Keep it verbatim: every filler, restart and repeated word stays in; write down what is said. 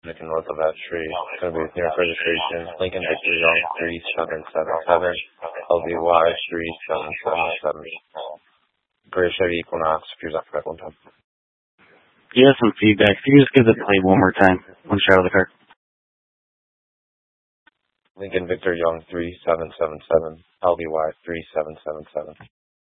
Lincoln north of that tree. It's going to be near registration. Lincoln Victor Young three seven seven seven. L B Y three seven seven seven. Gray Chevy Equinox. Appears after that one time. You have some feedback. If you just give the plate one more time. One shot of the car. Lincoln Victor Young three seven seven seven. L B Y three seven seven seven.